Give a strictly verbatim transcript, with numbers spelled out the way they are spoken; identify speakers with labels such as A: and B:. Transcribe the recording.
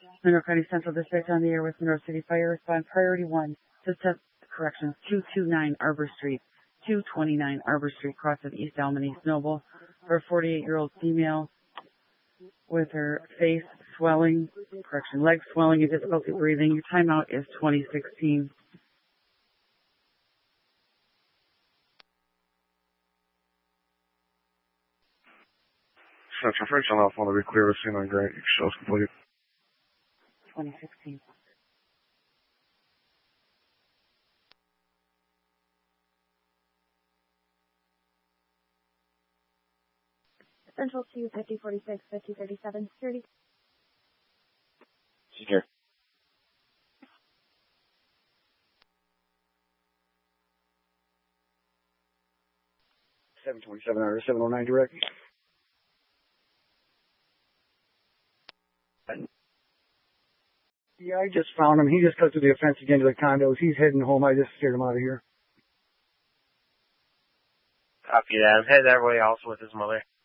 A: Monroe County Central District on the air with Monroe City Fire. Respond priority one to step corrections two two nine Arbor Street, two twenty-nine Arbor Street, cross of East Elm and East Noble, for a forty-eight-year-old female with her face swelling, correction, leg swelling and difficulty breathing. Your timeout is twenty sixteen.
B: Central Friction off on the clear with scene on Grant. Show's completed.
A: twenty sixteen.
C: Central two, fifty forty-six, fifty thirty-seven, thirty.
D: Secure.
E: seven twenty-seven or seven oh nine direct. Yeah, I just found him. He just cut through the fence again to the condos. He's heading home. I just scared him out of here.
D: Copy that. I'm headed that way also with his mother.